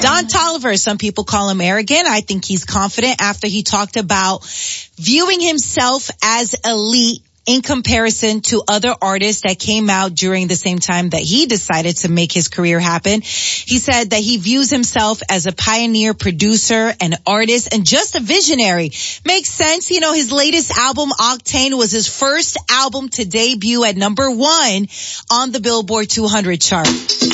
Don Toliver, some people call him arrogant. I think he's confident after he talked about viewing himself as elite in comparison to other artists that came out during the same time that he decided to make his career happen. He said that he views himself as a pioneer producer, an artist, and just a visionary. Makes sense. You know, his latest album, Octane, was his first album to debut at #1 on the Billboard 200 chart.